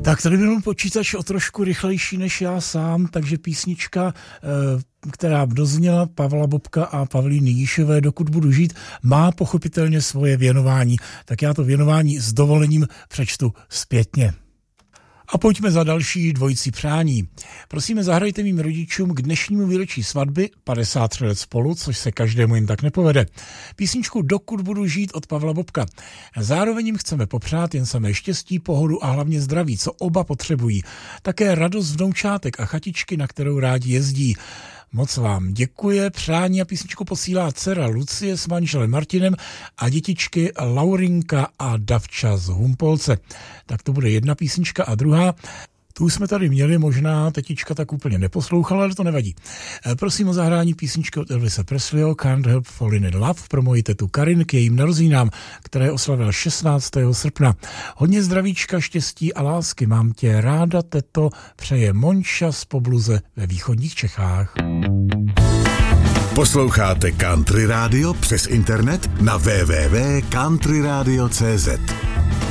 Tak tady byl počítač o trošku rychlejší než já sám, takže písnička, která dozněla Pavla Bobka a Pavlíny Jíšové, Dokud budu žít, má pochopitelně svoje věnování. Tak já to věnování s dovolením přečtu zpětně. A pojďme za další dvojicí přání. Prosíme, zahrajte mým rodičům k dnešnímu výročí svatby 53 let spolu, což se každému jen tak nepovede. Písničku Dokud budu žít od Pavla Bobka. Zároveň jim chceme popřát jen samé štěstí, pohodu a hlavně zdraví, co oba potřebují. Také radost vnoučátek a chatičky, na kterou rádi jezdí. Moc vám děkuje. Přání a písničku posílá dcera Lucie s manželem Martinem a dětičky Laurinka a Davča z Humpolce. Tak to bude jedna písnička a druhá. Tu jsme tady měli, možná tetička tak úplně neposlouchala, ale to nevadí. Prosím o zahrání písničky od Elvise Presleyho Can't Help Falling in Love pro moji tetu Karin k jejím narozeninám, které oslavil 16. srpna. Hodně zdravíčka, štěstí a lásky. Mám tě ráda, teto, přeje Monča z Pobluze ve východních Čechách. Posloucháte Country Radio přes internet na www.countryradio.cz.